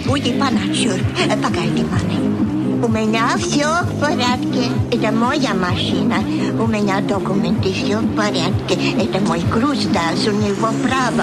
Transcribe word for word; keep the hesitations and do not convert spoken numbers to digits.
Уйди поначур, погоди, маны. У меня все в порядке. Это моя машина. У меня документы все в порядке. Это мой груз, да, у него право.